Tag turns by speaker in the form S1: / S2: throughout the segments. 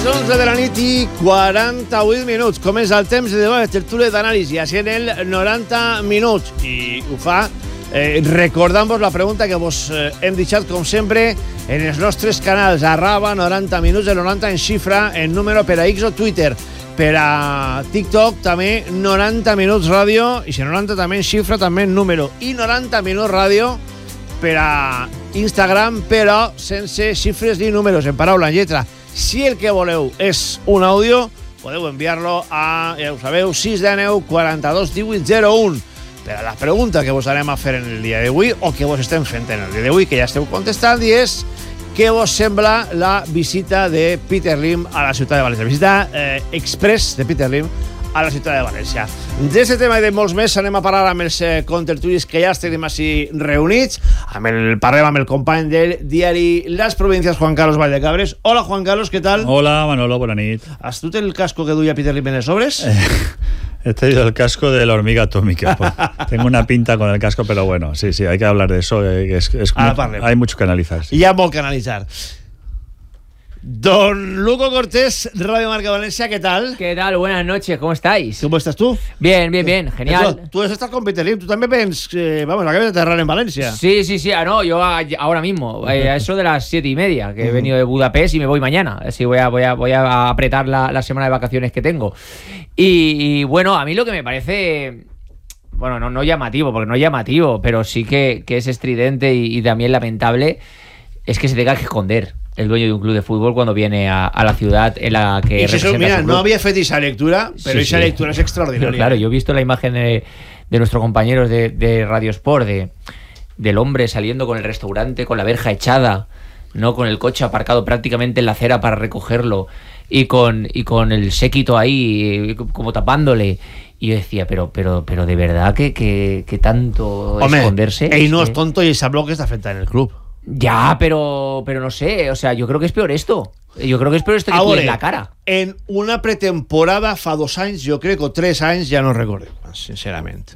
S1: 11 de la nit i 48 minuts. Comença el temps de debat, de tertúlia d'anàlisi, així en el 90 minuts. I ho fa recordant-vos la pregunta que vos hem deixat, com sempre, en els nostres canals, @90 minuts, el 90 en xifra, en número per a X o Twitter. Per a TikTok també 90 minuts ràdio, i si 90 també en xifra, també en número. I 90 minuts ràdio per a Instagram, però sense xifres ni números, en paraula, en lletra. Si el que voleu és un àudio, podeu enviar-lo a, ja ho sabeu, 619 42 18 01 per a la pregunta que vos anem a fer en el dia d'avui, o que vos estem fent en el dia d'avui, que ja esteu contestant, i és què vos sembla la visita de Peter Lim a la ciutat de València, visita express de Peter Lim a la ciutat de València. D'aquest tema i de molts més anem a parlar amb els contertulis que ja estem així reunits. Parlem amb el company del diari Las Provincias, Juan Carlos Vallecabres. Hola, Juan Carlos, ¿qué tal?
S2: Hola, Manolo, buena nit.
S1: ¿Has tú el casco que duia Peter Lim en els sobres?
S2: He traído el casco de la hormiga atómica. Tengo una pinta con el casco, pero bueno, sí, hay que hablar de eso. Hay mucho que analizar.
S1: Sí. Hi ha molt que analitzar. Don Luco Cortés, Radio Marca Valencia, ¿qué tal?
S3: ¿Qué tal? Buenas noches, ¿cómo estáis?
S1: ¿Cómo estás tú?
S3: Bien, genial.
S1: Tú estás con Peter Lim, tú también ves, vamos, acabas de aterrar en Valencia.
S3: Sí, no, yo ahora mismo, a eso de las 7:30, que he venido de Budapest y me voy mañana, así voy a apretar la semana de vacaciones que tengo. Y bueno, a mí lo que me parece, bueno, no llamativo, porque no es llamativo, pero sí que es estridente y también lamentable, es que se tenga que esconder el dueño de un club de fútbol cuando viene a la ciudad en la que representa
S1: mira,
S3: su club.
S1: No había fet esa lectura, pero esa lectura es extraordinaria.
S3: Pero claro, yo he visto la imagen de nuestros compañeros de Radio Sport, del hombre saliendo con el restaurante, con la verja echada, no, con el coche aparcado prácticamente en la acera para recogerlo, y con el séquito ahí como tapándole. Y yo decía, pero de verdad que tanto esconderse.
S1: Ell no es tonto y sabe lo que está afectando en el club.
S3: Ya, pero no sé, o sea, yo creo que es peor esto. Yo creo que es peor esto que en la cara.
S1: En una pretemporada fa 2 anys, jo crec, o 3 anys, ja no recordo, sincerament.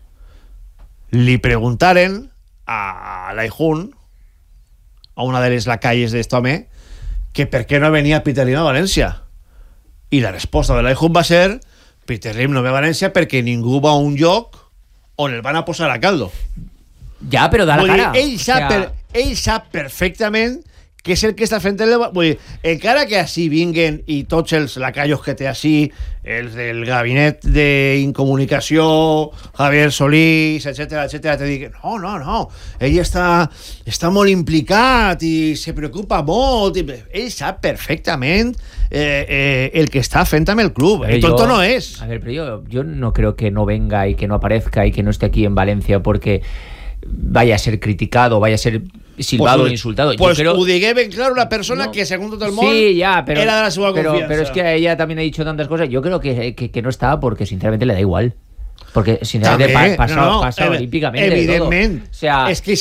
S1: Li preguntaren a l'Aijun, a una de les lacalles d'este home, que per què no venia Peter Lim a València. I la resposta de l'Aijun va ser: Peter Lim no ve a València perquè ningú va a un lloc on el van a posar a caldo.
S3: Ja, però da la cara.
S1: Ell sap perfectament que és el que està fent el debat. Vull dir, encara que així vinguen i tots els lacallos que té així, els del gabinet d'incomunicació, Javier Solís, etcètera, te diuen, no, ell està molt implicat i se preocupa molt. Ell sap perfectament el que està fent amb el club. El tonto no és.
S3: A ver, pero yo no creo que no venga y que no aparezca y que no esté aquí en Valencia porque vaya a ser criticado, vaya a ser silbado o insultado.
S1: Pues ho digué ben claro una persona que según tot el món era de la seva confiança.
S3: Pero es que ella también ha dicho tantas cosas. Yo creo que no está porque sinceramente le da igual. Porque sinceramente pasa olímpicamente.
S1: Evidentment.
S3: O sea,
S1: és que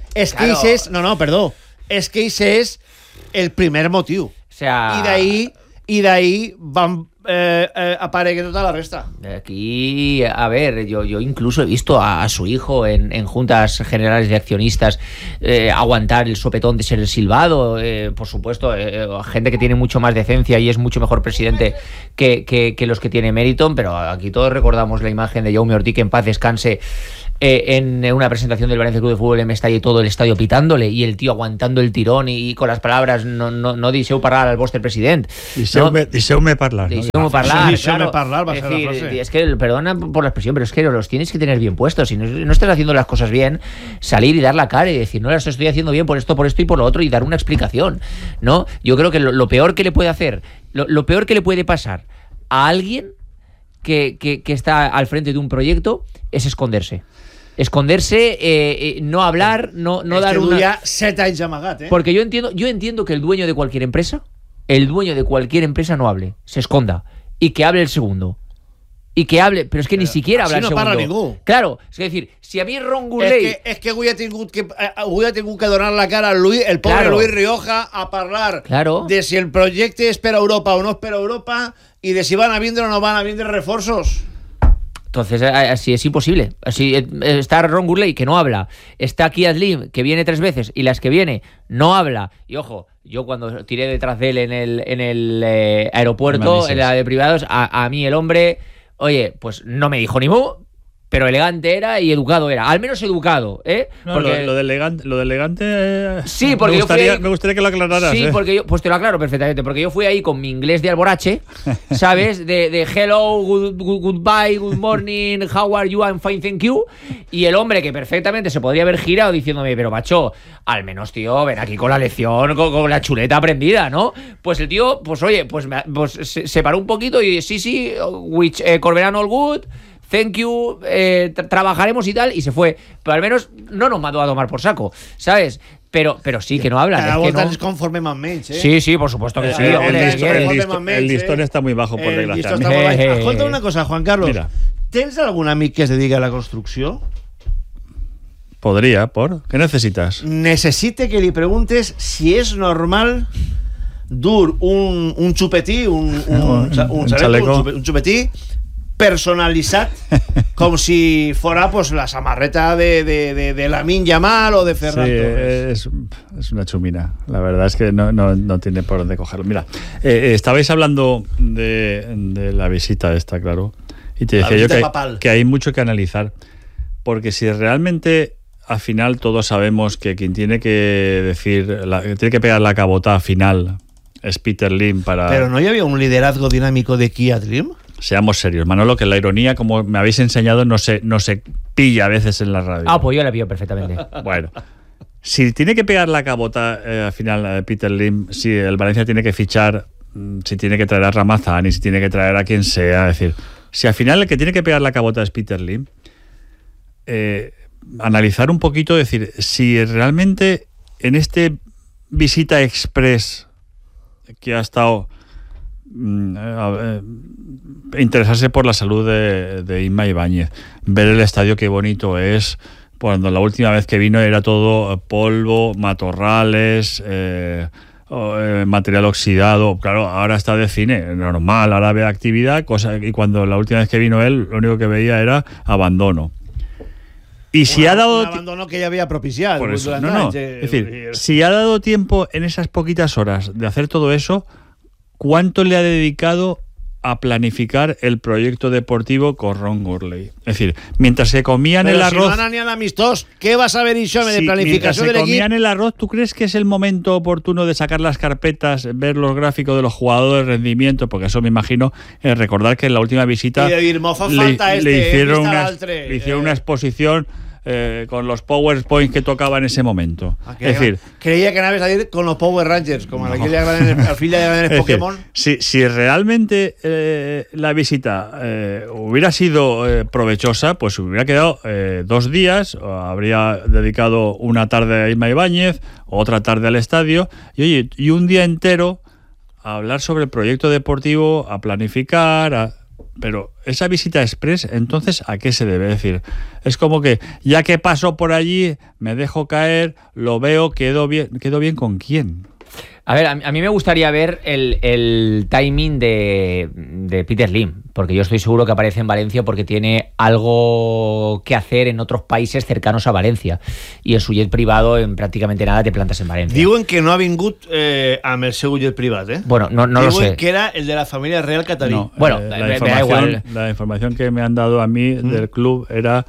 S1: ese és el primer motiu.
S3: O sea,
S1: I d'ahí van aparegue toda la resta.
S3: Aquí, a ver, yo incluso he visto a su hijo en juntas generales de accionistas aguantar el sopetón de ser el silbado. Por supuesto, gente que tiene mucho más decencia y es mucho mejor presidente que los que tiene Meriton, pero aquí todos recordamos la imagen de Jaume Ortí, que en paz descanse, en una presentación del Valencia Club de Fútbol en Mestalla y todo el estadio pitándole y el tío aguantando el tirón y con las palabras no deixeu parlar al vostre president.
S2: Deixeu-me parlar, ¿no?
S3: Deixeu-me parlar,
S1: Deixeu-me parlar, va a
S3: es
S1: ser
S3: decir,
S1: la frase.
S3: es que, perdona por la expresión, pero es que los tienes que tener bien puestos. Si no estás haciendo las cosas bien, salir y dar la cara y decir, no las estoy haciendo bien por esto y por lo otro, y dar una explicación, ¿no? Yo creo que lo peor que le puede hacer, lo peor que le puede pasar a alguien que está al frente de un proyecto es esconderse, no hablar, no dar una...
S1: Ya 7 anys amagat,
S3: Porque yo entiendo que el dueño de cualquier empresa no hable, se esconda y que hable el segundo. Y que hable, pero es que ni siquiera habla el segundo.
S1: No parla ningú.
S3: Claro, es decir, si a mí Ron Gurley...
S1: És que avui ha tingut que donar la cara al pobre
S3: Claro.
S1: Luis Rioja a parlar de si el projecte és per a Europa o no és per a Europa i de si van a vindre o no van a vindre reforços.
S3: Entonces, así es imposible. Así está Ron Gurley, que no habla. Está Kiad Lim, que viene 3 veces, y las que viene no habla. Y ojo, yo cuando tiré detrás de él en el aeropuerto, en la de privados, a mí el hombre, oye, pues no me dijo ni mu, pero elegante era y educado era. Al menos educado, ¿eh?
S2: No, porque lo de elegante
S3: sí, porque
S2: me gustaría que lo aclararas.
S3: Sí, porque yo, pues te lo aclaro perfectamente, porque yo fui ahí con mi inglés de alborache, ¿sabes? De hello, goodbye, good morning, how are you, I'm fine, thank you. Y el hombre que perfectamente se podría haber girado diciéndome, pero macho, al menos, tío, ven aquí con la lección, con la chuleta aprendida, ¿no? Pues el tío, pues oye, pues se paró un poquito y sí, which Corberán all good, thank you, trabajaremos y tal, y se fue. Pero al menos no nos mandó a tomar por saco, ¿sabes? Pero sí, que no hablan.
S1: Cada
S3: volta
S1: no... es conforme más menys,
S3: Sí, por supuesto que sí.
S2: El listón està muy bajo, por desgracia.
S1: Escolta una cosa, Juan Carlos.
S2: Mira.
S1: ¿Tens algún amic que es dediqui a la construcció?
S2: Podría, ¿por? ¿Qué necesitas?
S1: Necesite que li preguntes si és normal dur un xupetí, un chaleco, un xupetí personalitzat com si fora pues, la samarreta de Lamine Yamal o de Ferran Torres.
S2: Sí, es una chumina. La verdad es que no tiene por dónde cogerlo. Mira, estabais hablando de la visita esta, claro, y te decía yo que hay mucho que analizar, porque si realmente al final todos sabemos que quien tiene que decir, tiene que pegar la cabota final es Peter Lim para...
S1: ¿Pero no había un liderazgo dinámico de Kia Dream?
S2: Seamos serios, Manolo, que la ironía, como me habéis enseñado, no se pilla a veces en la radio.
S3: Pues yo la pillo perfectamente.
S2: Bueno, si tiene que pegar la cabota al final Peter Lim, si el Valencia tiene que fichar, si tiene que traer a Ramazani, si tiene que traer a quien sea, es decir, si al final el que tiene que pegar la cabota es Peter Lim, analizar un poquito, decir, si realmente en este visita express que ha estado interesarse por la salud de Inma Ibáñez, ver el estadio qué bonito es, cuando la última vez que vino era todo polvo, matorrales, material oxidado. Claro, ahora está de cine, normal, ahora ve actividad, y cuando la última vez que vino él, lo único que veía era abandono. Y si ha dado
S1: un abandono que ya había propiciado.
S2: Por eso, es decir, si ha dado tiempo en esas poquitas horas de hacer todo eso, ¿cuánto le ha dedicado a planificar el proyecto deportivo con Ron Gurley? Es decir, mientras se comían el arroz...
S1: Si no ni al amistós, ¿qué vas a ver de planificación del equipo?
S2: Mientras se comían el arroz, ¿tú crees que es el momento oportuno de sacar las carpetas, ver los gráficos de los jugadores, rendimiento? Porque eso me imagino, recordar que en la última visita le hicieron una exposición con los PowerPoint que tocaba en ese momento. Es decir,
S1: creía que anabas a ir con los Power Rangers, como al fin le agradan el Pokémon.
S2: Si realmente la visita hubiera sido provechosa, pues hubiera quedado 2 días, habría dedicado una tarde a Inma Ibáñez, otra tarde al estadio, y un día entero a hablar sobre el proyecto deportivo, a planificar, pero esa visita express, entonces, ¿a qué se debe? Es decir, es como que ya que paso por allí, me dejo caer, lo veo, quedo bien ¿con quién?
S3: A ver, a mí me gustaría ver el timing de Peter Lim, porque yo estoy seguro que aparece en Valencia porque tiene algo que hacer en otros países cercanos a Valencia, y en su jet privado en prácticamente nada te plantas en Valencia.
S1: Diuen que no ha vingut amb el seu jet privat, ¿eh?
S3: Bueno, no lo sé.
S1: Diuen que era el de la familia real catarí.
S2: No,
S3: bueno, me da igual.
S2: La información que me han dado a mí del club era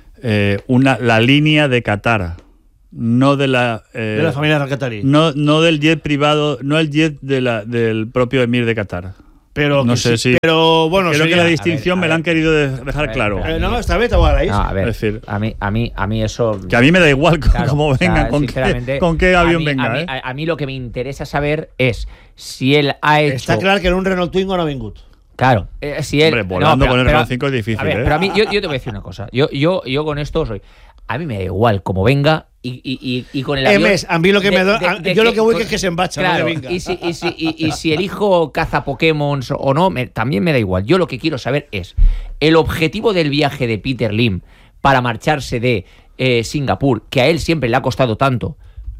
S2: la línea de Qatar. No de la
S1: familia real catarí.
S2: No del jet privado, no el jet del propio emir de Qatar.
S1: Pero
S2: no sé si.
S1: Pero bueno,
S2: creo que la distinción me la han querido dejar claro.
S1: No, esta vez igual ahí.
S3: A ver,
S2: es decir,
S3: a mí eso.
S2: Que a mí me da igual cómo venga,
S3: con
S2: qué avión venga.
S3: A mí lo que me interesa saber es si él ha hecho.
S1: Está claro que en un Renault Twingo no ha vingut.
S3: Claro, si él.
S2: Hombre, volando con el Renault 5 es difícil.
S3: A ver, pero a mí, yo te voy a decir una cosa. Yo con esto soy. A mí me da igual cómo venga. Y con el avión...
S1: a mí lo que me da... Yo lo que voy es que se embacha,
S3: claro,
S1: no que venga.
S3: Y si el hijo caza Pokémon o no, también me da igual. Yo lo que quiero saber es el objetivo del viaje de Peter Lim para marcharse de Singapur, que a él siempre le ha costado tanto,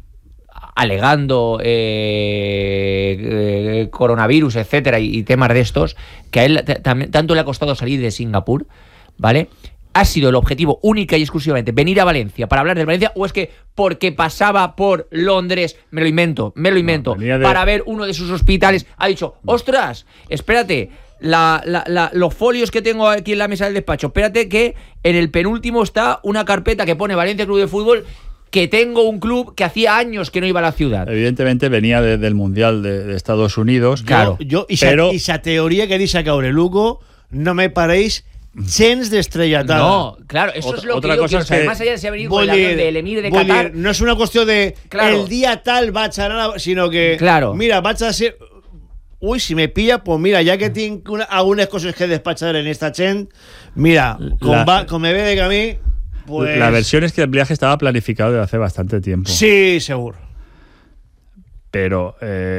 S3: alegando coronavirus, etcétera, y temas de estos, que a él tanto le ha costado salir de Singapur, ¿vale? ¿Ha sido el objetivo única y exclusivamente venir a Valencia para hablar del Valencia o es que porque pasaba por Londres, me lo invento, para ver uno de sus hospitales, ha dicho, ostras, espérate, los folios que tengo aquí en la mesa del despacho, espérate que en el penúltimo está una carpeta que pone Valencia Club de Fútbol, que tengo un club que hacía años que no iba a la ciudad?
S2: Evidentemente venía del Mundial de Estados Unidos.
S1: Claro. Y esa teoría que dice Caure Luco, no me paréis gens d'estrellatada.
S3: No, claro, eso es lo que yo quiero saber. Más allá de si ha venido con el avión del Emir de Qatar.
S1: No es una cuestión de el día tal va a echar, sino que, mira, va a ser... Uy, si me pilla, pues mira, ya que tengo algunas cosas que despachar en esta chen, mira, con me ve de camí, pues...
S2: La versión es que el viaje estaba planificado desde hace bastante tiempo.
S1: Sí, seguro.
S2: Pero...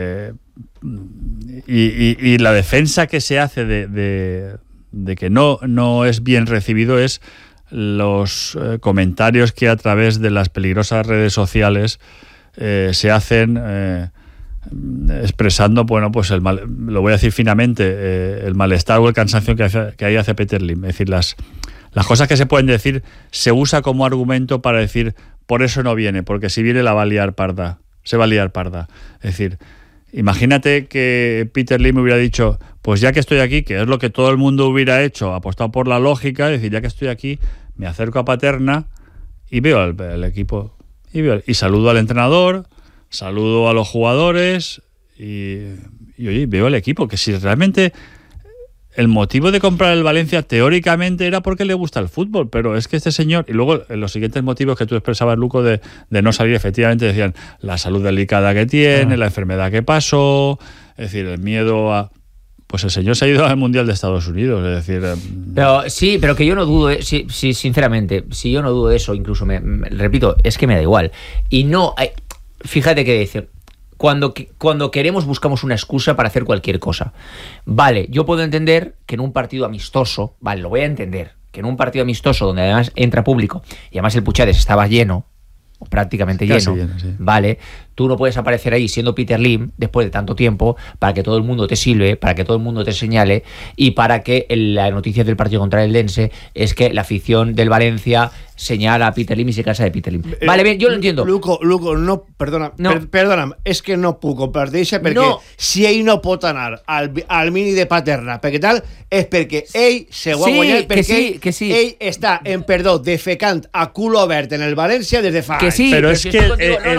S2: y la defensa que se hace de que no es bien recibido es los comentarios que a través de las peligrosas redes sociales se hacen expresando, bueno, pues lo voy a decir finamente, el malestar o el cansancio que hay hacia Peter Lim. Es decir, las cosas que se pueden decir se usa como argumento para decir por eso no viene, porque si viene se va a liar parda. Es decir, imagínate que Peter Lim hubiera dicho, pues ya que estoy aquí, que es lo que todo el mundo hubiera hecho, apostado por la lógica, es decir, ya que estoy aquí, me acerco a Paterna y veo el equipo y saludo al entrenador, saludo a los jugadores y oye, veo el equipo, que si realmente el motivo de comprar el Valencia teóricamente era porque le gusta el fútbol, pero es que este señor, y luego los siguientes motivos que tú expresabas, Luco, de no salir, efectivamente decían la salud delicada que tiene, la enfermedad que pasó, es decir, el miedo a... Pues el señor se ha ido al Mundial de Estados Unidos, es decir...
S3: Pero sí, pero que yo no dudo, sí, sinceramente, si yo no dudo de eso, incluso repito, es que me da igual. Y no, fíjate que decir... Cuando queremos buscamos una excusa para hacer cualquier cosa. Vale, yo puedo entender que en un partido amistoso, vale, lo voy a entender, que en un partido amistoso donde además entra público y además el Puchades estaba lleno, o prácticamente lleno, sí. Vale, tú no puedes aparecer ahí siendo Peter Lim después de tanto tiempo para que todo el mundo te silbe, para que todo el mundo te señale y para que la noticia del partido contra el Dense es que la afición del Valencia señala a Peter Lim y se cansa de Peter Lim. Vale, bien, yo lo entiendo.
S1: Luco, no, perdona, és que no puc compartir-se perquè si ell no pot anar al mini de Paterna, perquè tal, és perquè ell se ho ha guanyat, perquè ell està en perdó defecant a culo obert en el València des de fa
S3: anys.
S2: Però és que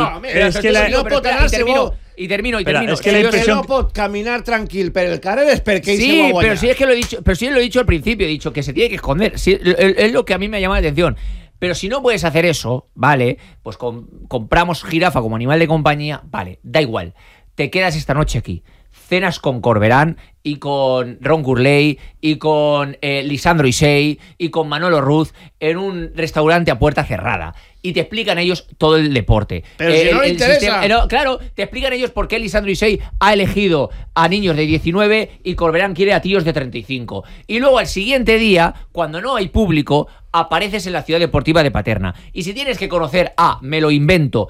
S1: no pot anar
S3: y termino.
S2: Es que la impresión...
S1: no pot caminar tranquil per el carrer es porque se va a guanyar.
S3: Pero sí es que lo he dicho al principio, he dicho que se tiene que esconder. Sí, es lo que a mí me ha llamado la atención. Pero si no puedes hacer eso, vale, pues compramos jirafa como animal de compañía, vale, da igual. Te quedas esta noche aquí. Cenas con Corberán y con Ron Gurley y con Lisandro Isey y con Manolo Ruz en un restaurante a puerta cerrada. Y te explican ellos todo el deporte.
S1: Pero si no le interesa.
S3: Claro, te explican ellos por qué Lisandro Isey ha elegido a niños de 19 y Corberán quiere a tíos de 35. Y luego al siguiente día, cuando no hay público, apareces en la ciudad deportiva de Paterna. Y si tienes que conocer me lo invento,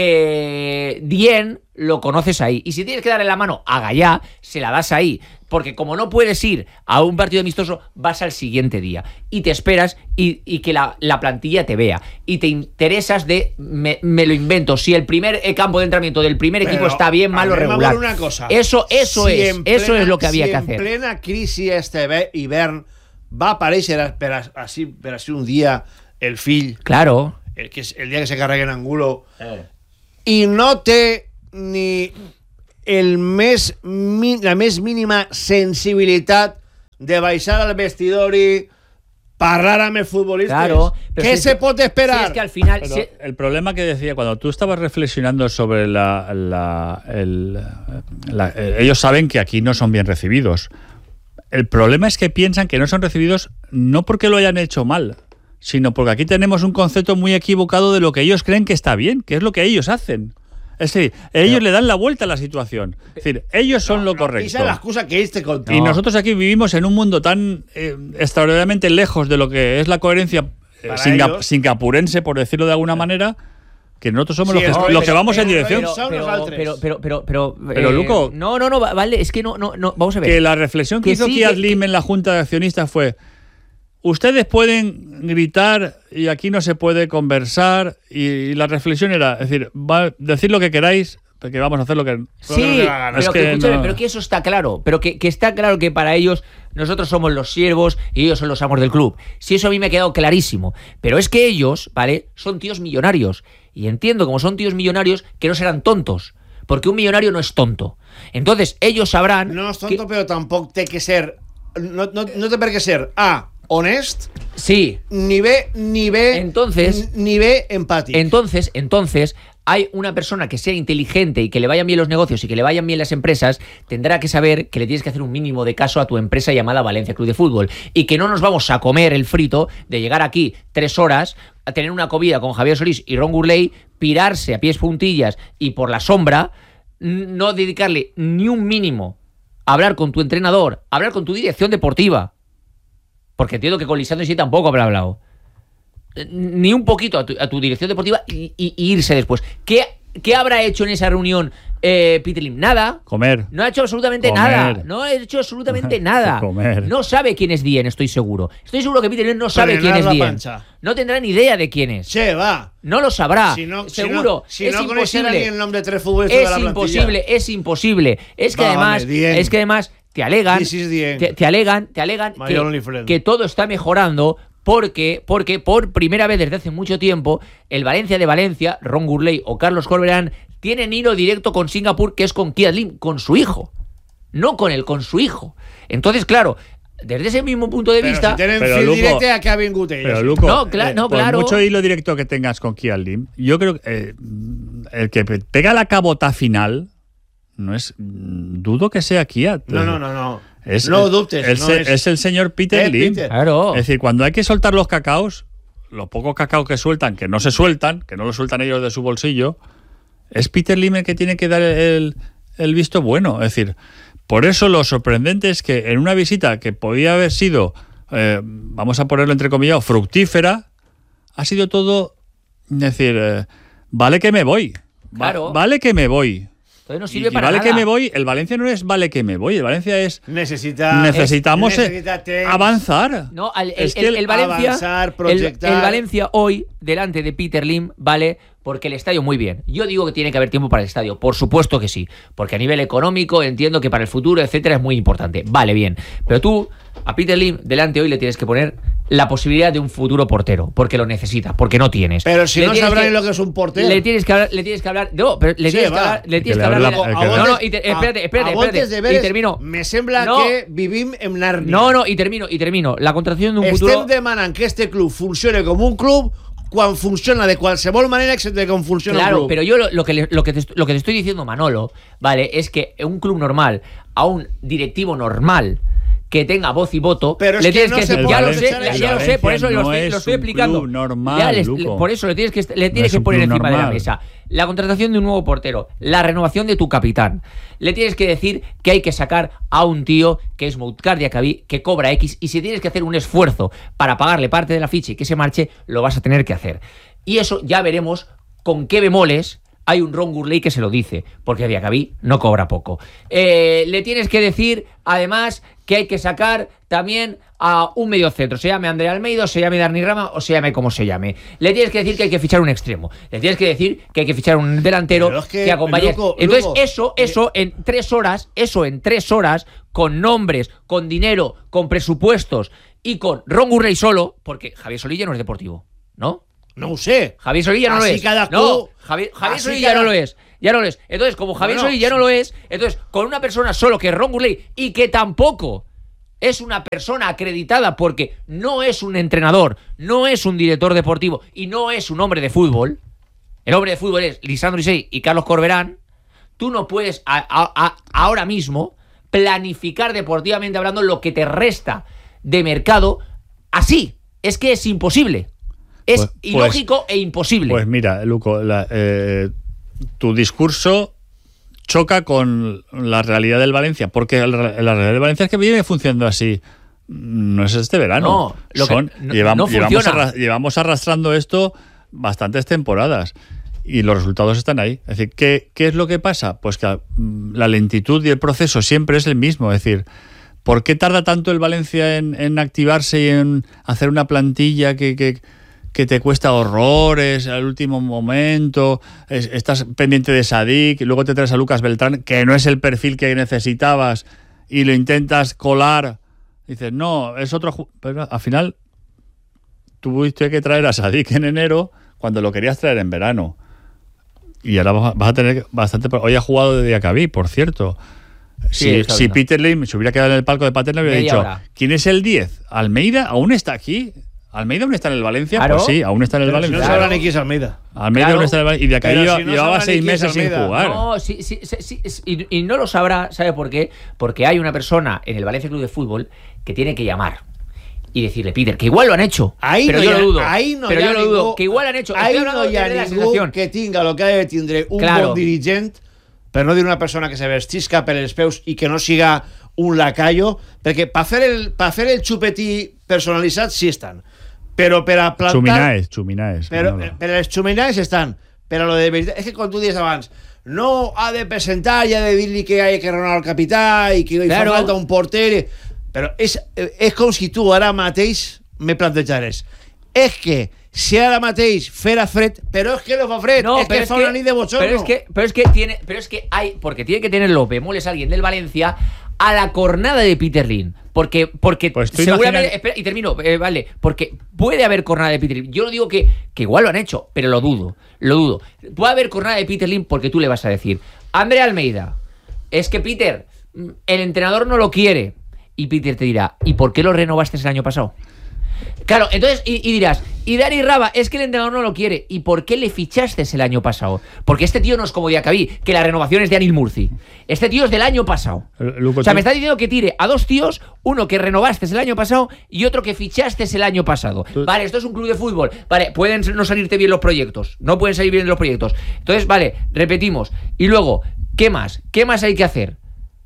S3: Dien, lo conoces ahí. Y si tienes que darle la mano a Gallá, se la das ahí. Porque como no puedes ir a un partido amistoso, vas al siguiente día. Y te esperas y que la plantilla te vea. Y te interesas de, me lo invento, si el primer campo de entrenamiento del primer equipo está bien, mal o regular.
S1: Una cosa.
S3: Eso es lo que había que hacer.
S1: En plena crisis este hivern va aparèixer per així un dia el fill.
S3: Claro.
S1: Que és el dia que se carreguen Angulo. I no té ni la més mínima sensibilitat de baixar al vestidor y parlar amb els futbolistes.
S3: Claro,
S1: ¿Qué se puede esperar?
S3: Si es que al final...
S2: El problema que decía, cuando tú estabas reflexionando sobre ellos saben que aquí no son bien recibidos. El problema es que piensan que no son recibidos no porque lo hayan hecho mal, sino porque aquí tenemos un concepto muy equivocado de lo que ellos creen que está bien, que es lo que ellos hacen. Es decir, ellos le dan la vuelta a la situación. Es decir, ellos son lo correcto.
S1: Esa es la excusa que
S2: Y nosotros aquí vivimos en un mundo tan extraordinariamente lejos de lo que es la coherencia singapurense, por decirlo de alguna manera, que nosotros somos los que vamos en dirección.
S3: Pero
S2: Luco,
S3: no, vale, es que no, vamos a ver.
S2: Que la reflexión que hizo Kiad Lim en la Junta de Accionistas fue: ustedes pueden gritar y aquí no se puede conversar, y la reflexión era, es decir, decir lo que queráis, porque vamos a hacer lo que...
S3: Sí, pero que eso está claro, pero que está claro que para ellos nosotros somos los siervos y ellos son los amos del club. Sí, eso a mí me ha quedado clarísimo, pero es que ellos, ¿vale?, son tíos millonarios, y entiendo, como son tíos millonarios, que no serán tontos, porque un millonario no es tonto. Entonces ellos sabrán...
S1: No es tonto, pero tampoco té que ser... No té per què ser A, honest,
S3: sí,
S1: ni B empàtic.
S3: Entonces, hay una persona que sea inteligente y que le vayan bien los negocios y que le vayan bien las empresas, tendrá que saber que le tienes que hacer un mínimo de caso a tu empresa llamada Valencia Club de Fútbol, y que no nos vamos a comer el frito de llegar aquí 3 horas a tener una comida con Javier Solís y Ron Gurley, pirarse a pies juntillas y por la sombra, no dedicarle ni un mínimo a hablar con tu entrenador, a hablar con tu dirección deportiva, porque entiendo que con Lisandro sí tampoco habrá hablado, ni un poquito a tu dirección deportiva, y irse después. ¿Qué habrá hecho en esa reunión Peter Lim? Nada.
S2: Comer.
S3: No ha hecho absolutamente nada. No ha hecho absolutamente nada.
S2: Comer.
S3: No sabe quién es Dien, estoy seguro. Estoy seguro que Peter Lim no sabe quién es Dien. No tendrá ni idea de quién es.
S1: Che, va.
S3: No lo sabrá.
S1: Seguro.
S3: Si no
S1: conociera ni el nombre de 3 futbolistas de la plantilla.
S3: Es imposible. Es que además te alegan que todo está mejorando porque por primera vez desde hace mucho tiempo el Valencia de Valencia, Ron Gurley o Carlos Corberán, tienen hilo directo con Singapur, que es con Kiat Lim, con su hijo. No con él, con su hijo. Entonces, claro, desde ese mismo punto de vista...
S1: Si tienen fil directe a que ha vingut ellos.
S2: Pero, Luco,
S3: claro.
S2: Por mucho hilo directo que tengas con Kiat Lim, yo creo que el que pega la cabota final no es... Dudo que sea Kiat.
S1: No.
S2: Es el señor Peter Lim.
S3: Claro.
S2: Es decir, cuando hay que soltar los cacaos, los pocos cacaos que sueltan, que no se sueltan, que no lo sueltan ellos de su bolsillo, es Peter Lim el que tiene que dar el visto bueno. Es decir, por eso lo sorprendente es que en una visita que podía haber sido, vamos a ponerlo entre comillas, fructífera, ha sido todo, es decir, vale que me voy.
S3: Claro.
S2: Vale que me voy.
S3: Entonces no sirve
S2: y
S3: para
S2: vale
S3: nada.
S2: Que me voy, el Valencia no es vale que me voy, el Valencia es
S1: necesitamos
S2: avanzar.
S3: No, el Valencia,
S1: avanzar, proyectar.
S3: El Valencia hoy delante de Peter Lim vale porque el estadio muy bien. Yo digo que tiene que haber tiempo para el estadio, por supuesto que sí, porque a nivel económico entiendo que para el futuro, etcétera, es muy importante. Vale, bien, pero tú a Peter Lim delante hoy le tienes que poner la posibilidad de un futuro portero, porque lo necesitas, porque no tienes.
S1: Pero si no sabrán lo que es un portero.
S3: Le tienes que hablar, no, pero le tienes que hablar. No, espérate, y termino.
S1: Me sembla que vivim en Narnia.
S3: No, y termino. La contratación de un futuro.
S1: Estem demanant que este club funcione como un club cuando funciona de qualsevol manera excepto de cómo funciona un club.
S3: Claro, pero yo lo que te estoy diciendo, Manolo, ¿vale? Es que un club normal, a un directivo normal que tenga voz y voto,
S1: pero
S3: le
S1: es
S3: tienes
S1: que no
S3: ya lo sé, por eso lo estoy explicando.
S2: Normal,
S3: por eso le tienes que poner encima de la mesa la contratación de un nuevo portero, la renovación de tu capitán. Le tienes que decir que hay que sacar a un tío que es Moutcar Diakhaby, que cobra X, y si tienes que hacer un esfuerzo para pagarle parte de la ficha y que se marche, lo vas a tener que hacer. Y eso ya veremos con qué bemoles. Hay un Ron Gurley que se lo dice, porque Diakhaby no cobra poco. Le tienes que decir, además, que hay que sacar también a un mediocentro, se llame André Almeida, o se llame Darni Rama, o se llame como se llame. Le tienes que decir que hay que fichar un extremo. Le tienes que decir que hay que fichar un delantero que acompañe. Entonces, eso en 3 horas, con nombres, con dinero, con presupuestos y con Ron Gurley solo, porque Javier Solís no es deportivo, ¿no?
S1: No ho sé.
S3: Javier Solís ya no lo es. No, Javier Solís ya no lo es. Ya no lo es. Entonces, como Javier Solís ya no lo es, entonces, con una persona solo que es Ron Gurley y que tampoco es una persona acreditada porque no es un entrenador, no es un director deportivo y no es un hombre de fútbol, el hombre de fútbol es Lisandro Isey y Carlos Corberán, tú no puedes ahora mismo planificar deportivamente hablando lo que te resta de mercado así. Es que es imposible. Es ilógico e imposible.
S2: Pues mira, Luco, tu discurso choca con la realidad del Valencia, porque la realidad del Valencia es que viene funcionando así. No es este verano.
S3: No,
S2: llevamos arrastrando esto bastantes temporadas y los resultados están ahí. Es decir, ¿qué es lo que pasa? Pues que la lentitud y el proceso siempre es el mismo. Es decir, ¿Por qué tarda tanto el Valencia en activarse y en hacer una plantilla que te cuesta horrores al último momento? Estás pendiente de Sadik, luego te traes a Lucas Beltrán, que no es el perfil que necesitabas, y lo intentas colar. Dices, no, es otro... Pero al final tuviste que traer a Sadik en enero cuando lo querías traer en verano. Y ahora vas a tener bastante... Hoy ha jugado de Diacabí, por cierto. Si Peter Lim se hubiera quedado en el palco de Paterna, hubiera dicho, ¿quién es el 10? ¿Almeida aún está aquí? ¿Almeida aún está en el Valencia?
S3: Claro.
S2: Pues sí, aún está en el Valencia.
S1: No sabrá ni quién es Almeida.
S2: Almeida aún está en el Valencia. Y de acá llevaba 6 meses sin jugar.
S3: No, sí, y no lo sabrá, ¿sabe por qué? Porque hay una persona en el Valencia Club de Fútbol que tiene que llamar y decirle, Peter, que igual lo han hecho. Pero yo lo dudo. Pero yo lo dudo. Que igual han hecho.
S1: Ahí no hi ha ningú que tinga el que ha de tindre un bon dirigent, per no dir una persona que se vestisca per els peus i que no siga un lacayo, perquè per fer el xupetí personalitzat sí estan, però per a plantar...
S2: Xuminaes.
S1: Per els xuminaes estan, però lo de veritat... És que quan tu dius abans, no ha de presentar i ha de dir-li que hay que renovar el capità i que fa falta un porter... Però és com si tu ara mateix me plantejares. És que si ara mateix fuera fred, pero es que no fa fred, no, es que fa una nit de bochorno.
S3: Pero es que hay, porque tiene que tener los bemoles alguien del Valencia a la cornada de Peter Lim. Porque pues seguramente, espera, y termino, vale, porque puede haber cornada de Peter Lim. Yo no digo que igual lo han hecho, pero lo dudo. Puede haber cornada de Peter Lim porque tú le vas a decir, André Almeida, es que Peter, el entrenador no lo quiere. Y Peter te dirá, ¿y por qué lo renovaste el año pasado? Claro, entonces, y dirás, y Dani Raba, es que el entrenador no lo quiere. ¿Y por qué le fichaste el año pasado? Porque este tío no es como Diacabí, que la renovación es de Anil Murci. Este tío es del año pasado. O sea, me está diciendo que tire a 2 tíos, uno que renovaste el año pasado y otro que fichaste el año pasado. Vale, esto es un club de fútbol. Vale, pueden no salirte bien los proyectos. No pueden salir bien los proyectos. Entonces, vale, repetimos. Y luego, ¿qué más? ¿Qué más hay que hacer?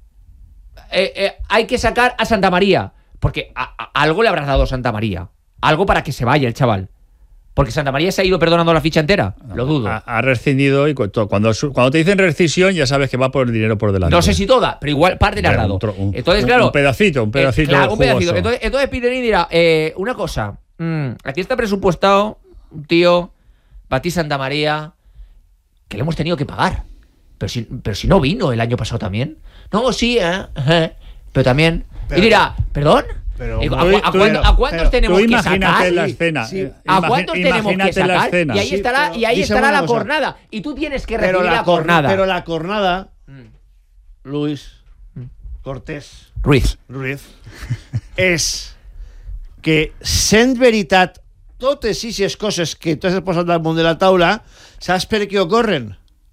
S3: Hay que sacar a Santa María. Porque algo le habrás dado a Santa María. Algo para que se vaya el chaval. Porque Santa María se ha ido perdonando la ficha entera. Lo dudo.
S2: Ha rescindido y cuando te dicen rescisión ya sabes que va por el dinero por delante.
S3: No sé si toda, pero igual parte le has dado. Entonces, claro.
S2: Un pedacito.
S3: Claro, un pedacito. Entonces Peter Lim dirá, una cosa. Aquí está presupuestado un tío, Batí Santa María, que le hemos tenido que pagar. Pero si no vino el año pasado también. No, sí, pero también... Y dirá, ¿perdón? ¿A cuántos tenemos que sacar?
S2: La escena. Sí.
S3: ¿A cuántos tenemos que sacar? Y ahí estará la cornada. Y tú tienes que recibir la cornada.
S1: Pero la cornada, Luis Cortés
S3: Ruiz,
S1: és que, sent veritat totes aquestes coses que tu has posat damunt de la taula, saps per què ocorren?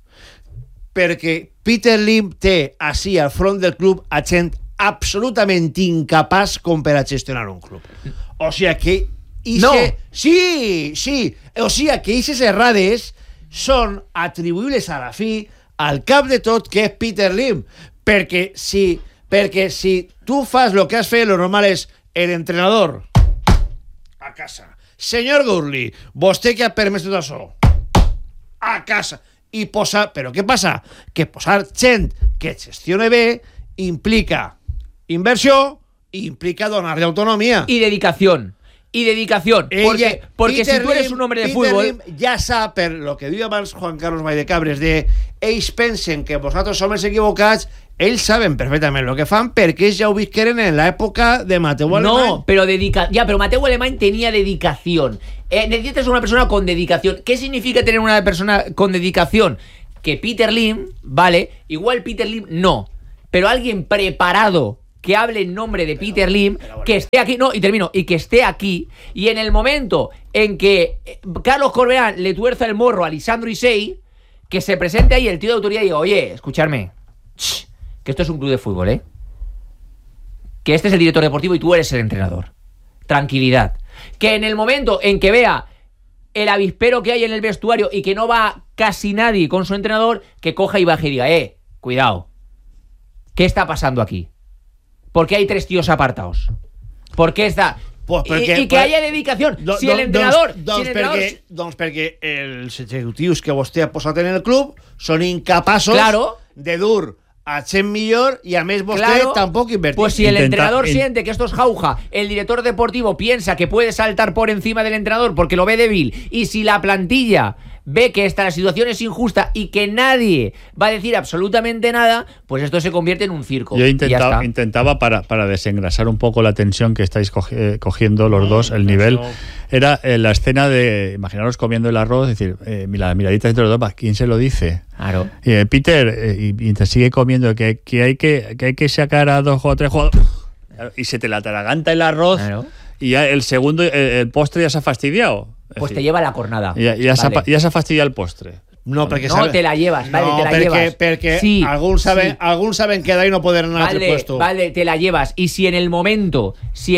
S1: Perquè Peter Lim té així al front del club a gent absolutament incapaç com per a gestionar un club. O sigui que...
S3: No!
S1: Sí! O sigui que aquestes errades són atribuïbles a la fi al cap de tot que és Peter Lim. Perquè si tu fas el que has fet, lo normal és el entrenador a casa. Senyor Gurley, vostè que ha permès tot això? A casa. I posar... Però què passa? Que posar gent que gestione bé implica inversión, implica donarle autonomía.
S3: Y dedicación. Porque si tú eres un hombre de fútbol...
S1: Ja sap, per lo que diu abans Juan Carlos Valllecabres, de ells pensen que vosaltres som els equivocats, ells saben perfectament el que fan perquè ells ja ho visqueren en l'època de Mateu Alemany.
S3: No, pero Mateu Alemany tenía dedicación. Necesitas una persona con dedicación. ¿Qué significa tener una persona con dedicación? Que Peter Lim, vale, igual Peter Lim no, pero alguien preparado que hable en nombre de Peter Lim, que esté aquí, no, y termino, y que esté aquí, y en el momento en que Carlos Corberán le tuerza el morro a Lisandro Isei, que se presente ahí el tío de autoridad y diga, oye, escucharme, que esto es un club de fútbol, que este es el director deportivo y tú eres el entrenador. Tranquilidad. Que en el momento en que vea el avispero que hay en el vestuario y que no va casi nadie con su entrenador, que coja y baje y diga, cuidado, ¿qué está pasando aquí? ¿Por qué hay 3 tíos apartados? ¿Por qué está...? Y que haya dedicación. Si el entrenador...
S1: Doncs perquè els executius que vostè ha posat en el club són incapaços de dur a Chen millor y a més vostè
S3: Claro,
S1: tampoco invertir.
S3: Pues si el entrenador siente que esto es jauja, el director deportivo piensa que puede saltar por encima del entrenador porque lo ve débil, y si la plantilla ve que la situación es injusta y que nadie va a decir absolutamente nada, pues esto se convierte en un circo.
S2: Yo
S3: y ya está.
S2: intentaba para desengrasar un poco la tensión que estáis cogiendo los dos, el nivel. Era la escena de, imaginaros comiendo el arroz, decir, la miradita entre los dos, ¿quién se lo dice?
S3: Claro.
S2: Peter, y te sigue comiendo, que hay que sacar a 2 o 3 jugadores. Y se te la atraganta el arroz,
S3: Claro.
S2: y ya el segundo, el postre ya se ha fastidiado. Es
S3: Pues
S2: decir,
S3: te lleva la cornada.
S2: ya se ha fastidiado el postre.
S1: No, perquè
S3: No, te la llevas, vale,
S1: no,
S3: te la llevas.
S1: Perquè
S3: Sí,
S1: alguns saben,
S3: sí.
S1: alguns saben que d'ahí no poden anar a altre puesto.
S3: Vale, te la llevas. Y si en el momento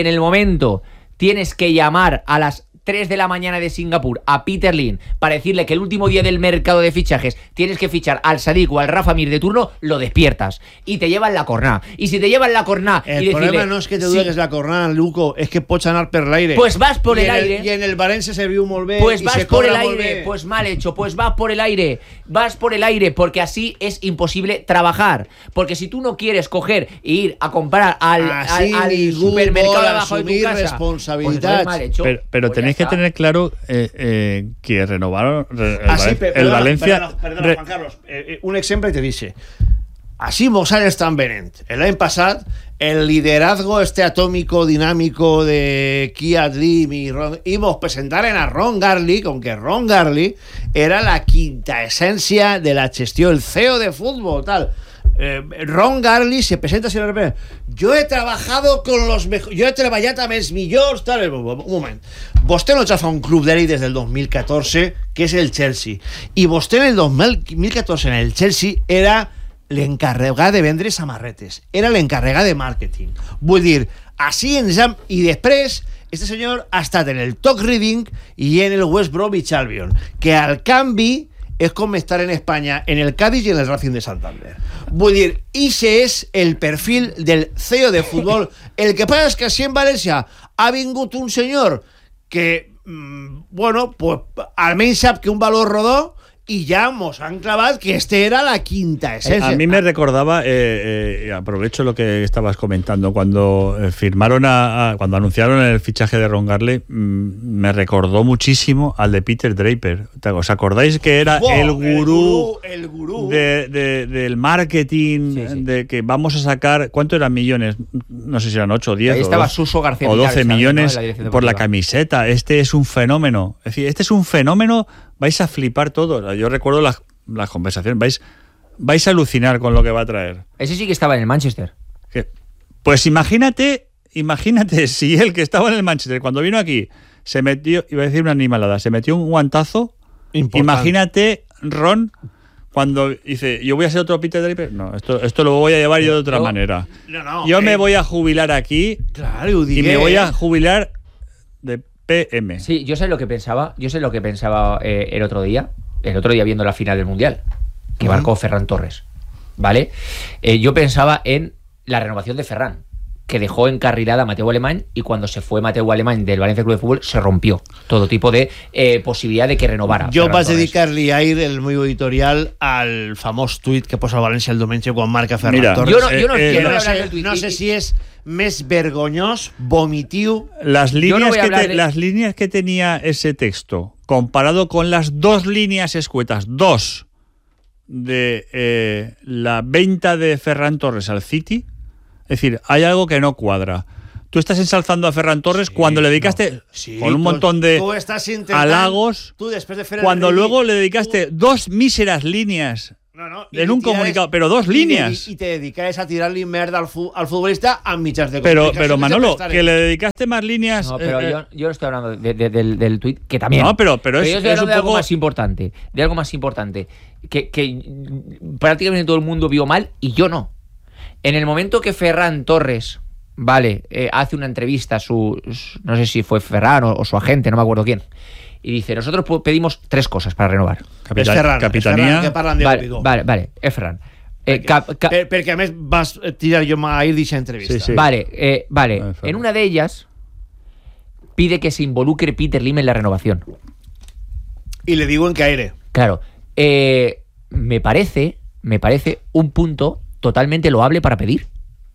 S3: tienes que llamar a las 3 de la mañana de Singapur a Peter Lim para decirle que el último día del mercado de fichajes tienes que fichar al Sadik o al Rafa Mir de turno, lo despiertas y te llevan la corná. Y si te llevan la corná y
S1: El
S3: decirle,
S1: problema no és que te
S3: sí,
S1: duegues la cornada, Luco, és que pots anar per l'aire.
S3: Pues vas por el aire.
S1: I en el València se viu molt bé.
S3: Pues
S1: i
S3: vas
S1: se
S3: por el
S1: cobra molt
S3: aire,
S1: bé.
S3: pues mal hecho, pues vas por el aire, porque así es imposible trabajar. Porque si tú no quieres coger e ir a comprar al
S1: ningú
S3: supermercado
S1: vol
S3: de abajo de tu
S1: assumir
S3: casa,
S1: responsabilitats.
S3: pues no es mal hecho.
S2: Pero
S3: Pues
S2: tenéis
S3: ya
S2: que
S3: está.
S2: tener claro que renovaron el
S1: Perdona,
S2: Valencia.
S1: Perdona, Juan Carlos. Un exemple te dice. Así Mozart están venent. El año pasado, el liderazgo atómico dinámico de Kiat Lim y nos presentaron a Ron Garlic, aunque Ron Garlic era la quinta esencia de la gestión, el CEO de fútbol, tal. Ron Garlic se presenta así de repente. Yo he trabajado con los mejores, yo he trabajado amb els millors, tal. Un moment. Vostè no ja fa un club d'èlit des del 2014, que és el Chelsea. I vostè en el 2014 en el Chelsea era l'encarregat de vendre samarretes, era l'encarregat de màrqueting. Vull dir, així ens hem... I després, este senyor ha estat en el Talk Reading i en el West Bromwich Albion, que al canvi és com estar en Espanya en el Cádiz i en el Racing de Santander. Vull dir, ese és el perfil del CEO de futbol. El que passa és que així en València ha vingut un senyor que, bueno, pues almenys sap que un valor rodó y ya mos han clavado que este era la quinta esencia.
S2: A mí me recordaba, aprovecho lo que estabas comentando, cuando firmaron cuando anunciaron el fichaje de Ron Garlic, me recordó muchísimo al de Peter Draper. ¿Os acordáis que era el gurú del marketing? Sí. De que vamos a sacar, ¿cuánto eran millones? No sé si eran 8 o 10
S3: ahí estaba Suso García
S2: o 12 millones
S3: también, ¿no?
S2: por la camiseta. Este es un fenómeno. Es decir, este es un fenómeno. Vais a flipar todos. Yo recuerdo las conversaciones. Vais a alucinar con lo que va a traer.
S3: Ese sí que estaba en el Manchester.
S2: Pues imagínate si él, que estaba en el Manchester, cuando vino aquí, se metió, iba a decir una animalada, se metió un guantazo. Importante. Imagínate Ron cuando dice, yo voy a ser otro Peter Draper. No, esto lo voy a llevar yo de otra manera. Yo me voy a jubilar aquí,
S1: claro,
S2: y me voy a jubilar de PM.
S3: Sí, yo sé lo que pensaba el otro día viendo la final del Mundial, que marcó Ferran Torres, ¿vale? Yo pensaba en la renovación de Ferran, que dejó encarrilada a Mateu Alemany, y cuando se fue Mateu Alemany del Valencia Club de Fútbol se rompió todo tipo de posibilidad de que renovara.
S1: Jo vaig dedicar-li ahir el meu editorial al famós tuit que posa el València el diumenge quan marca Ferran Torres.
S3: Jo no quiero hablar del tuit.
S1: No sé si és més vergonyós, vomitiu.
S2: Las líneas que tenía ese texto, comparado con las 2 líneas escuetas, 2 de la venta de Ferran Torres al City, es decir, hay algo que no cuadra. Tú estás ensalzando a Ferran Torres cuando le dedicaste con un montón de halagos, cuando luego le dedicaste 2 míseras líneas en un comunicado, pero 2 líneas.
S1: Y te dedicares a tirarle merda al futbolista a mitjans de comunicación.
S2: Pero Manolo, que le dedicaste más líneas.
S3: No, pero yo no estoy hablando del tuit, que también.
S2: No, pero
S3: yo estoy hablando
S2: un
S3: de algo
S2: poco
S3: más importante. De algo más importante. Que prácticamente todo el mundo vio mal y yo no. En el momento que Ferran Torres, hace una entrevista a no sé si fue Ferran o su agente, no me acuerdo quién, y dice, nosotros pedimos 3 cosas para renovar.
S2: Capitanía.
S1: Que parlen de
S3: vale, es Ferran.
S1: Perquè a més vas tirar jo ahir d'aquesta entrevista.
S2: Sí.
S3: Vale. En una de ellas pide que se involucre Peter Lim en la renovación.
S1: Y le digo en que aire.
S3: Claro. Me parece un punto totalmente loable para pedir.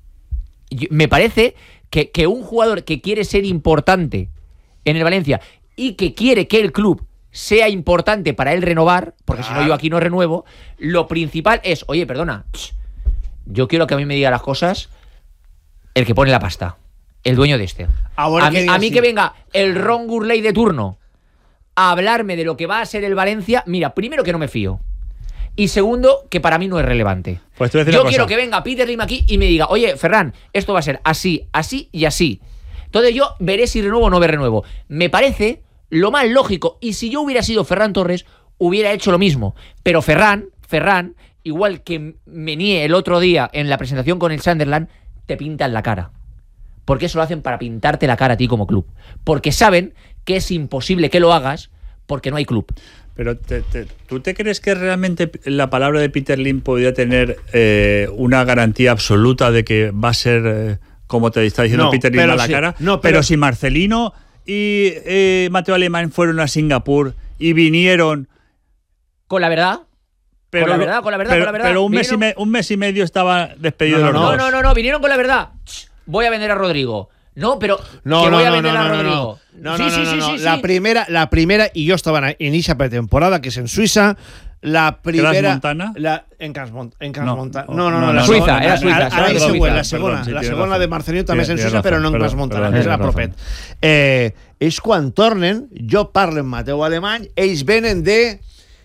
S3: Me parece que un jugador que quiere ser importante en el Valencia y que quiere que el club sea importante para él renovar, porque si no yo aquí no renuevo, lo principal es, oye, perdona, yo quiero que a mí me diga las cosas el que pone la pasta, el dueño de este.
S1: Ahora
S3: a mí que venga el Ron Gurley de turno a hablarme de lo que va a ser el Valencia, mira, primero que no me fío. Y segundo, que para mí no es relevante.
S2: Pues te voy a decir
S3: yo
S2: una
S3: quiero
S2: cosa.
S3: que venga Peter Lim aquí y me diga, oye, Ferran, esto va a ser así, así y así. Entonces yo veré si renuevo o no me renuevo. Me parece lo más lógico. Y si yo hubiera sido Ferran Torres, hubiera hecho lo mismo. Pero Ferran, igual que Meunier el otro día en la presentación con el Sunderland, te pintan la cara. Porque eso lo hacen para pintarte la cara a ti como club. Porque saben que es imposible que lo hagas porque no hay club.
S2: Pero ¿tú te crees que realmente la palabra de Peter Lim podría tener una garantía absoluta de que va a ser, como te está diciendo Peter Lim a la cara? Pero si Marcelino y Mateo Alemán fueron a Singapur y vinieron...
S3: ¿Con la verdad?
S2: Pero,
S3: con la verdad.
S2: Pero un mes y medio estaba despedido de los dos.
S3: No, vinieron con la verdad. Voy a vender a Rodrigo. No, pero voy a vender a Rodrigo.
S1: Sí. La primera, y yo estaba en esa pretemporada, que es en Suiza. La primera.
S2: ¿Crans Montana?
S1: En Crans Montana.
S3: No, Suiza, era Suiza.
S1: La segunda de Marcelino també és en Suïssa, però no en Crans Montana, és la propet. És quan tornen, jo parlo en Mateu Alemany, ells venen de...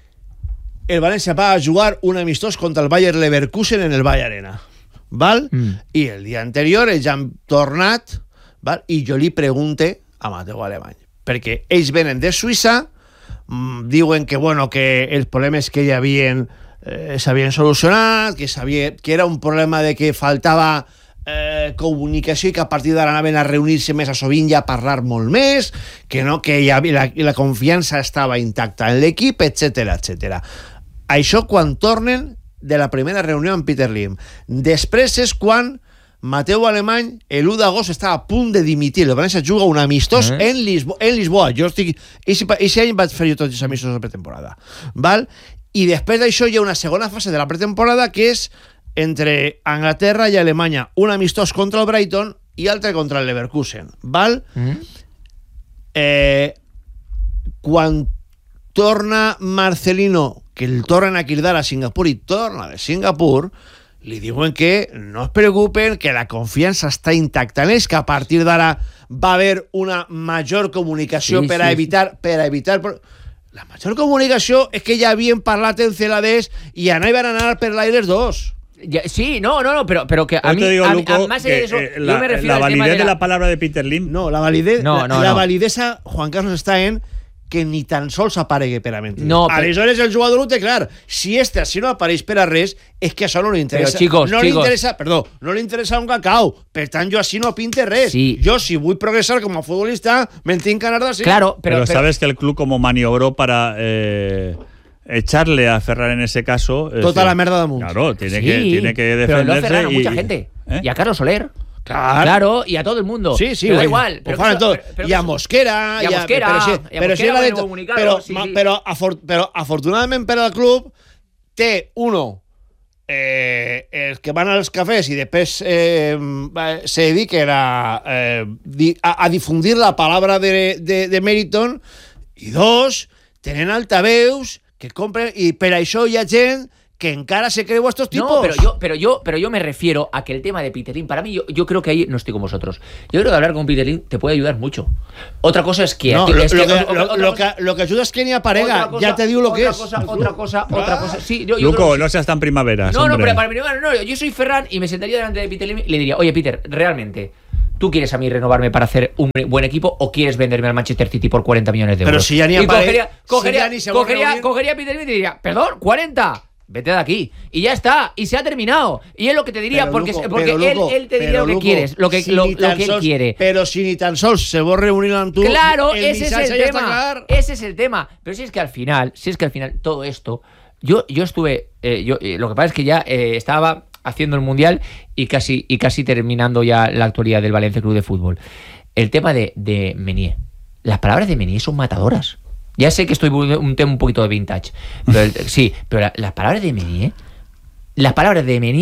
S1: El València va a jugar un amistós contra el Bayer Leverkusen en el Vall Arena. ¿Val? I el dia anterior ells han tornat, ¿val? I jo li pregunte a Mateu Alemany, perquè ells venen de Suïssa, diuen que, bueno, que els problemes que ja s'havien solucionat, que era un problema de que faltava comunicació i que a partir d'ara anaven a reunir-se més a sovint i a parlar molt més, que no, que ja la confiança estava intacta en l'equip, etc. Això quan tornen de la primera reunió amb Peter Lim. Després és quan Mateu Alemany, l'1 d'agost, estava a punt de dimitir. El València juga un amistós en Lisboa. Jo estic... Eixe any vaig fer jo tots els amistosos de pretemporada. Val? I després d'això hi ha una segona fase de la pretemporada que és entre Anglaterra i Alemanya. Un amistós contra el Brighton i altre contra el Leverkusen. Val? Quan torna Marcelino, que el tornen a cridar a Singapur i torna de Singapur, li diuen que no es preocupen, que la confiança està intacta en ells, que a partir d'ara va haver una major comunicació per a evitar... La major comunicació és que ja havien parlat en Celadés i anaven a anar per l'aire els dos.
S3: Sí, no, pero que a mí,
S2: te digo, Luco,
S3: más de eso, yo me refiero
S2: la
S3: al tema
S2: validez de la palabra de Peter Lim.
S1: No, la validez, la validesa, Juan Carlos, està en que ni tan sols aparegui per a mentir.
S3: No,
S1: aleshores el jugador ho té clar. Si no apareix per a res, és que això no li interessa.
S3: Però, chicos,
S1: no li interessa un cacau. Per tant, jo així no pinte res.
S3: Sí.
S1: Jo, si vull progressar com a futbolista, me'n tinc que anar d'ací.
S3: Claro,
S2: pero sabes que el club como maniobró para echarle a Ferran en ese caso...
S1: Toda la merda damunt.
S2: Claro, tiene que defenderse.
S3: Pero no a Ferran, a mucha gente. Y a Carlos Soler. Claro, y a todo el mundo.
S1: Sí,
S3: pero da igual.
S1: Y a Mosquera. Pero afortunadamente per al club té uno els que van als cafès i després se dediquen a difundir la palabra de Meriton, i dos, tenen altaveus que compren, i per això hi ha gent que encara se cree estos tipos.
S3: No, pero yo me refiero a que el tema de Peter Lim, para mí, yo creo que ahí no estoy con vosotros. Yo creo que hablar con Peter Lim te puede ayudar mucho. Otra cosa es que...
S1: No, lo que ayuda es que ni aparega. Ya te digo lo que es.
S3: Otra cosa. Sí,
S2: Luco, no seas tan primaveras.
S3: No, pero para primavera no. Yo soy Ferran y me sentaría delante de Peter Lim y le diría, oye, Peter, realmente... ¿Tú quieres a mí renovarme para hacer un buen equipo o quieres venderme al Manchester City por 40 millones de euros?
S1: Pero si ya ni aparece...
S3: Cogería a Peter Lim y diría, perdón, 40... Vete de aquí. Y ya está. Y se ha terminado. Y es lo que te diría, porque él te diría lo que quieres, lo que él quiere.
S1: Pero si ni tan solo se va a reunir amb tu...
S3: Claro, ese es el tema. Ese es el tema. Pero si es que al final todo esto... Yo estuve... lo que pasa es que ya estaba haciendo el Mundial y casi terminando ya la actualidad del Valencia Club de Fútbol. El tema de Meunier. Las palabras de Meunier son matadoras. Ya sé que estoy un tema un poquito de vintage, pero, sí, pero las palabras de Meunier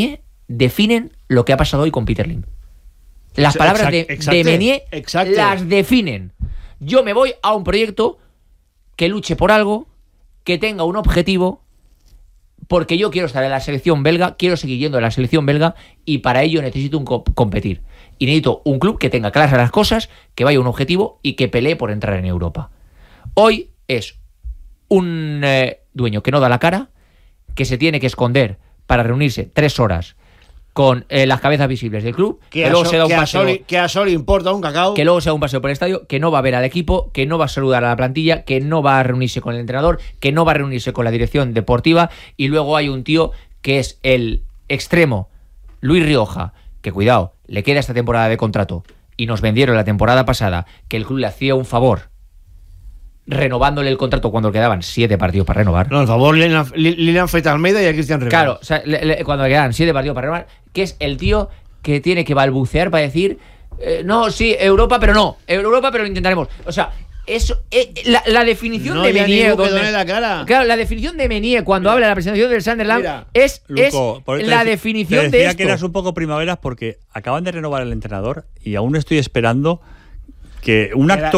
S3: definen lo que ha pasado hoy con Peter Lim. Las palabras de Meunier las definen. Yo me voy a un proyecto que luche por algo, que tenga un objetivo, porque yo quiero estar en la selección belga, quiero seguir yendo a la selección belga, y para ello necesito competir. Y necesito un club que tenga claras las cosas, que vaya a un objetivo y que pelee por entrar en Europa. Hoy es un dueño que no da la cara, que se tiene que esconder para reunirse 3 horas con las cabezas visibles del club, que luego se da un paseo,
S1: que a Sol importa un cacao,
S3: que luego se da un paseo por el estadio, que no va a ver al equipo, que no va a saludar a la plantilla, que no va a reunirse con el entrenador, que no va a reunirse con la dirección deportiva, y luego hay un tío que es el extremo, Luis Rioja, que cuidado, le queda esta temporada de contrato, y nos vendieron la temporada pasada que el club le hacía un favor renovándole el contrato cuando le quedaban 7 partidos para renovar.
S1: No, el favor le han feito a Almeida y a Cristian Rivera.
S3: Claro, o sea, cuando le quedaban 7 partidos para renovar, que es el tío que tiene que balbucear para decir no, sí, Europa, pero no, Europa, pero lo intentaremos. O sea, eso, la definición de Meunier, claro, la definición de Meunier cuando habla de la presentación del Sunderland es la definición de esto.
S2: Que eras un poco primaveras porque acaban de renovar el entrenador y aún estoy esperando que un acto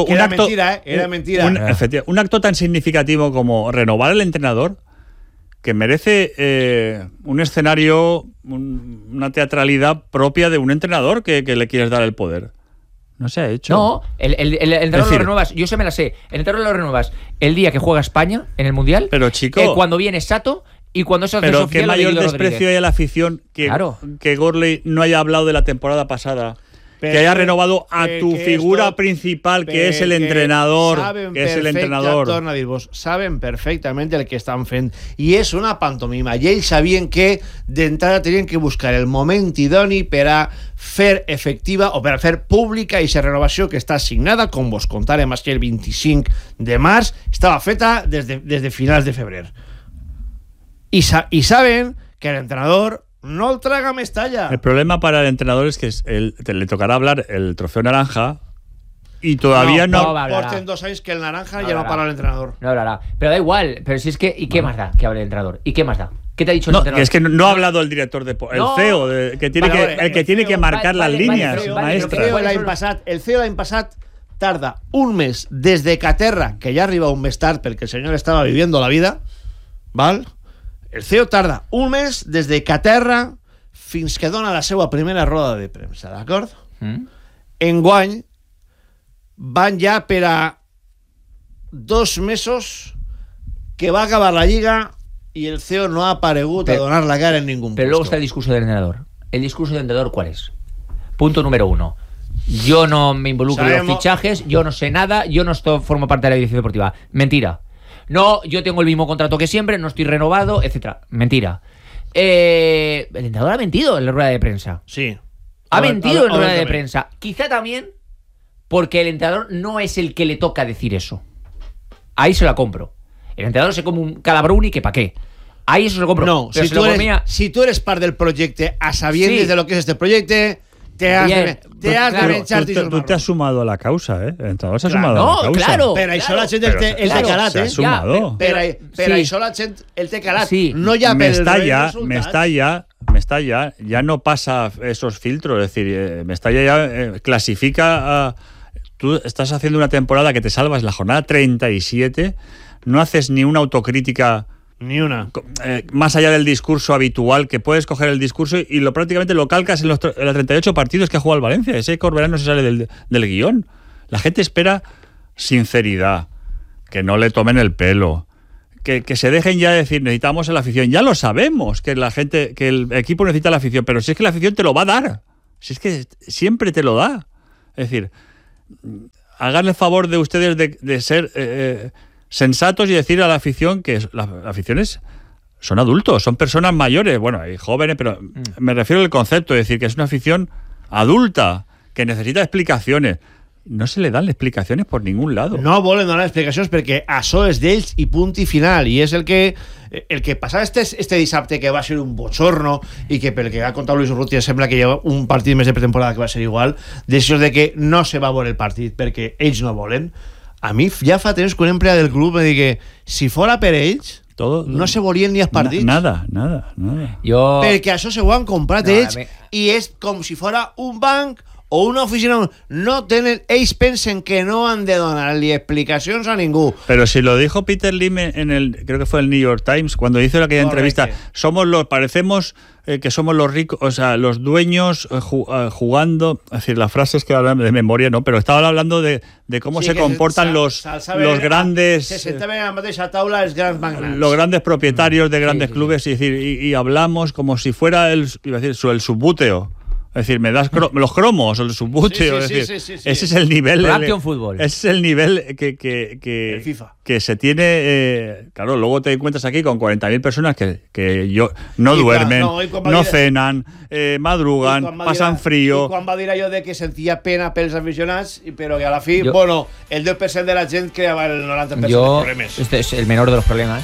S2: tan significativo como renovar el entrenador, que merece un escenario, una teatralidad propia de un entrenador que le quieres dar el poder. No se ha hecho.
S3: No, el entrenador lo renuevas, yo me la sé, el entrenador lo renuevas el día que juega España en el Mundial,
S2: pero chico,
S3: cuando viene Sato y cuando eso hace
S2: pero qué mayor desprecio hay a la afición que Gorley no haya hablado de la temporada pasada. Que haya renovado a tu figura principal, que es el entrenador.
S1: Saben perfectamente el que estan fent. I és una pantomima. I ells sabien que d'entrada tenien que buscar el moment idoni per a fer efectiva o per a fer pública aquesta renovació que està signada, com vos contarem aquí el 25 de març, estava feta des de finals de febrer. I saben que l'entrenador no el traga Mestalla.
S2: El problema para el entrenador es que le tocará hablar el trofeo naranja y todavía no
S1: porten 2 años que el naranja ya no para el entrenador.
S3: No hablará. Pero da igual. Pero si es que... ¿Y qué más da que hable el entrenador? ¿Y qué más da? ¿Qué te ha dicho el entrenador?
S2: Es que no ha hablado el director de el CEO, que tiene que marcar las líneas maestras.
S1: El CEO l'any passat tarda un mes desde Caterra, que ya arriba un mes tard porque el señor estaba viviendo la vida, ¿val? El CEO tarda un mes des de Caterra fins que dona la seva primera roda de premsa, d'acord? Enguany van ja per a 2 mesos que va acabar la Lliga y el CEO no ha aparegut a donar la cara en ningún
S3: pero puesto. Luego está el discurso del entrenador. ¿El discurso del entrenador cuál es? Punto número 1. Yo no me involucro en los fichajes, yo no sé nada, yo no formo parte de la dirección deportiva. Mentira. No, yo tengo el mismo contrato que siempre, no estoy renovado, etcétera. Mentira. El entrenador ha mentido en la rueda de prensa.
S1: Sí.
S3: Ha mentido en la rueda de prensa. Quizá también porque el entrenador no es el que le toca decir eso. Ahí se la compro. El entrenador se come un calabruni que pa' qué. Ahí eso se lo compro.
S1: No, si tú eres part del proyecto a sabiendas de lo que es este proyecto, te has de echar tisos.
S2: Tú te has sumado a la causa, ¿eh? El entrenador se ha sumado a la causa.
S3: Claro.
S1: Pero això la gent el té calat,
S2: ¿eh? Se ha sumado.
S1: Pero això la gent el té calat.
S3: No
S1: ya
S2: Mestalla ya no pasa esos filtros. Es decir, Mestalla ya clasifica. Tú estás haciendo una temporada que te salvas la jornada 37, no haces ni una autocrítica.
S1: Ni una.
S2: Más allá del discurso habitual, que puedes coger el discurso y prácticamente lo calcas en los 38 partidos que ha jugado el Valencia. Ese Corberán no se sale del guión. La gente espera sinceridad, que no le tomen el pelo, que se dejen ya decir necesitamos a la afición. Ya lo sabemos que que el equipo necesita la afición, pero si es que la afición te lo va a dar, si es que siempre te lo da. Es decir, hagan el favor de ustedes de ser sensatos y decir a la afición que las aficiones son adultos, son personas mayores, bueno, hay jóvenes, pero me refiero al concepto, es decir, que es una afición adulta, que necesita explicaciones. No se le dan explicaciones por ningún lado.
S1: No volen donar explicacions perquè això és d'ells i punt i final, i és el que passava este dissabte, que va ser un bochorno i que pel que ha contat Luis Urrutia sembla que hi ha un partit més de pretemporada que va ser igual, d'això de que no se va veure el partit perquè ells no volen. A mi ja fa temps que un empleat del club me digui que si fora per ells
S2: todo.
S1: No se volien ni els partits.
S2: Nada.
S1: Perquè això se ho han comprat ells i és com si fora un banc o una oficina. No tenen, ells pensen que no han de donar-li explicacions a ningú.
S2: Pero si lo dijo Peter Lim creo que fue el New York Times, cuando hizo aquella entrevista, parecemos que somos los ricos, o sea, los dueños jugando, es decir, las frases que hablan de memoria, no, pero estaba hablando de cómo se comportan los grandes...
S1: Se sentaven en la mateixa taula els grans magnats.
S2: Los grandes propietarios de grandes clubes, es decir, y hablamos como si fuera el subbúteo. Es decir, me das los cromos o el subbúteo.
S1: Sí.
S2: Ese es el nivel.
S3: Fútbol.
S2: Ese es el nivel
S1: el FIFA.
S2: Que se tiene. Claro, luego te encuentras aquí con 40.000 personas que no duermen, no cenan, madrugan, pasan frío.
S1: I quan va dir allò de que sentia pena pels aficionats, però que a la fi, el 10% de la gent creava el 90% de problemas.
S3: Este es el menor de los problemas,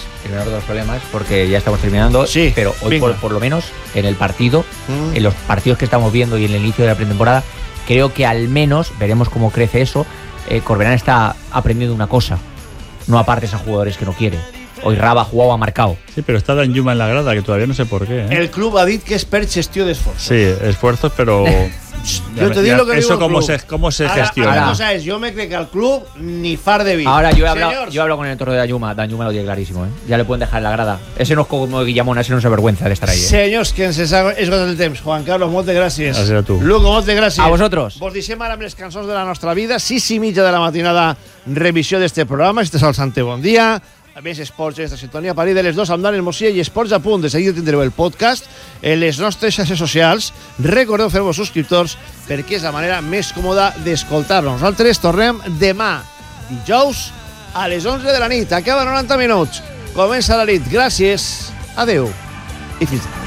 S3: porque ya estamos terminando, pero hoy por lo menos en el partido, en los partidos que estamos viendo y en el inicio de la pretemporada, creo que al menos veremos cómo crece eso. Corberán está aprendiendo una cosa: no apartes a jugadores que no quiere. Hoy Raba ha jugado, ha marcado.
S2: Sí, pero está Danjuma en la grada, que todavía no sé por qué.
S1: El club ha dit que és per gestió d'esforços.
S2: Sí, esfuerzos, pero...
S1: Yo te digo lo que
S2: eso
S1: digo.
S2: ¿Cómo se gestiona?
S1: La cosa es, yo me creo que al club ni far de vida.
S3: Ahora yo he hablado con el entorno de Danjuma. Danjuma lo tiene clarísimo, ¿eh? Ya le pueden dejar en la grada. Ese no es como Guillamón, ese no se avergüenza de estar ahí.
S1: Senyors, que ens ha esgotat el temps. Juan Carlos, moltes gràcies.
S2: Gràcies a tu.
S1: Lugo, moltes gràcies.
S3: A vosaltres.
S1: Vos deixem ara amb les cançons de la nostra vida. 6:30 de la matinada, revisió d'este programa. Este és el Santé Bon Dia. A més, esports en esta sintonia a partir de les 2 amb Daniel Mosier i Esports a punt. De seguida tindreu el podcast en les nostres xarxes socials. Recordeu fer-vos subscriptors perquè és la manera més còmoda d'escoltar-nos. Nosaltres tornem demà, dijous, a les 11 de la nit. Acaba 90 minuts. Comença la nit. Gràcies. Adeu. I fins demà.